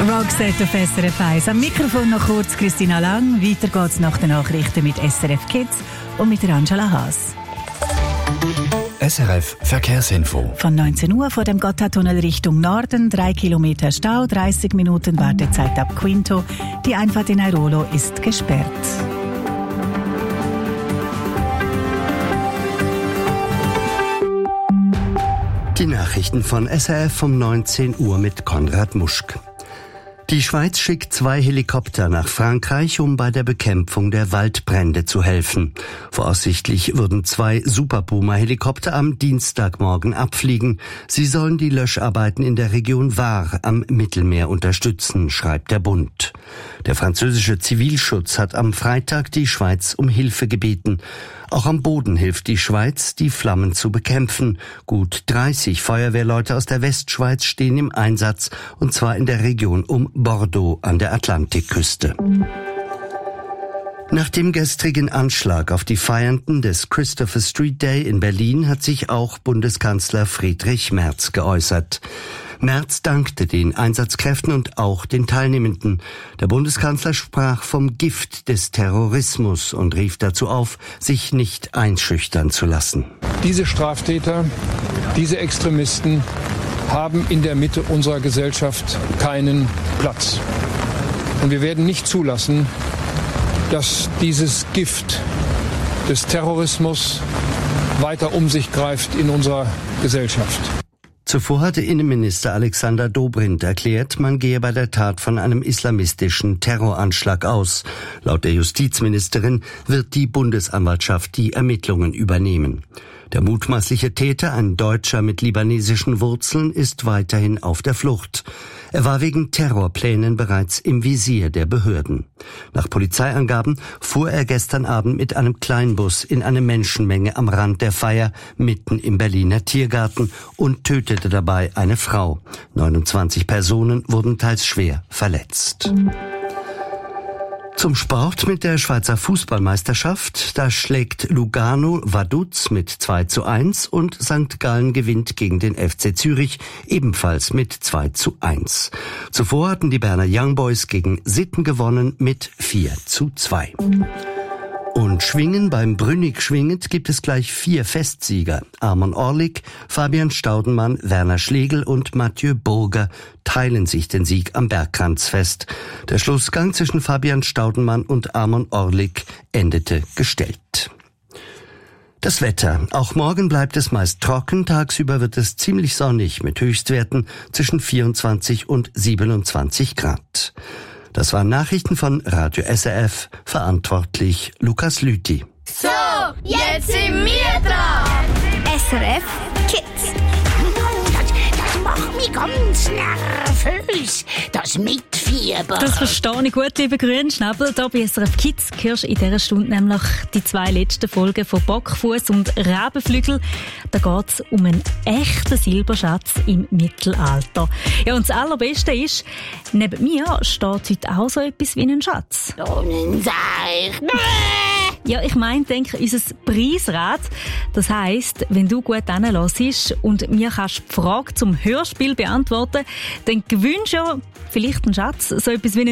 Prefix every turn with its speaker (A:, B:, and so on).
A: Roxette auf SRF 1. Am Mikrofon noch kurz Christina Lang. Weiter geht's nach den Nachrichten mit SRF Kids und mit Angela Haas.
B: SRF Verkehrsinfo.
A: Von 19 Uhr vor dem Gotthardtunnel Richtung Norden, 3 Kilometer Stau, 30 Minuten Wartezeit ab Quinto. Die Einfahrt in Airolo ist gesperrt.
C: Die Nachrichten von SRF um 19 Uhr mit Konrad Muschk. Die Schweiz schickt 2 Helikopter nach Frankreich, um bei der Bekämpfung der Waldbrände zu helfen. Voraussichtlich würden 2 Super Puma-Helikopter am Dienstagmorgen abfliegen. Sie sollen die Löscharbeiten in der Region Var am Mittelmeer unterstützen, schreibt der Bund. Der französische Zivilschutz hat am Freitag die Schweiz um Hilfe gebeten. Auch am Boden hilft die Schweiz, die Flammen zu bekämpfen. Gut 30 Feuerwehrleute aus der Westschweiz stehen im Einsatz, und zwar in der Region um Bordeaux an der Atlantikküste. Nach dem gestrigen Anschlag auf die Feiernden des Christopher Street Day in Berlin hat sich auch Bundeskanzler Friedrich Merz geäußert. Merz dankte den Einsatzkräften und auch den Teilnehmenden. Der Bundeskanzler sprach vom Gift des Terrorismus und rief dazu auf, sich nicht einschüchtern zu lassen.
D: Diese Straftäter, diese Extremisten haben in der Mitte unserer Gesellschaft keinen Platz. Und wir werden nicht zulassen, dass dieses Gift des Terrorismus weiter um sich greift in unserer Gesellschaft.
C: Zuvor hatte Innenminister Alexander Dobrindt erklärt, man gehe bei der Tat von einem islamistischen Terroranschlag aus. Laut der Justizministerin wird die Bundesanwaltschaft die Ermittlungen übernehmen. Der mutmaßliche Täter, ein Deutscher mit libanesischen Wurzeln, ist weiterhin auf der Flucht. Er war wegen Terrorplänen bereits im Visier der Behörden. Nach Polizeiangaben fuhr er gestern Abend mit einem Kleinbus in eine Menschenmenge am Rand der Feier mitten im Berliner Tiergarten und tötete dabei eine Frau. 29 Personen wurden teils schwer verletzt. Zum Sport mit der Schweizer Fußballmeisterschaft. Da schlägt Lugano Vaduz mit 2:1 und St. Gallen gewinnt gegen den FC Zürich ebenfalls mit 2:1. Zuvor hatten die Berner Young Boys gegen Sitten gewonnen mit 4:2. Und Schwingen, beim Brünnig schwingend gibt es gleich 4 Festsieger. Armon Orlik, Fabian Staudenmann, Werner Schlegel und Mathieu Burger teilen sich den Sieg am Bergkranzfest. Der Schlussgang zwischen Fabian Staudenmann und Armon Orlik endete gestellt. Das Wetter. Auch morgen bleibt es meist trocken. Tagsüber wird es ziemlich sonnig mit Höchstwerten zwischen 24 und 27 Grad. Das waren Nachrichten von Radio SRF, verantwortlich Lukas Lüthi.
E: So, jetzt sind wir dran.
F: SRF Kids.
E: Das macht mich ganz nervös, das Mitfiebern.
A: Das verstehe ich gut, liebe Grünschnabel. Hier bei SRF Kids hörst du in dieser Stunde nämlich die 2 letzten Folgen von Bockfuss und Rabenflügel. Da geht es um einen echten Silberschatz im Mittelalter. Ja, und das Allerbeste ist, neben mir steht heute auch so etwas wie ein Schatz. Ja, ich meine, denke, unser Preisrad. Das heisst, wenn du gut hinhörst und mir kannst die Frage zum Hörspiel beantworten, dann gewinnst du ja vielleicht einen Schatz, so etwas wie einen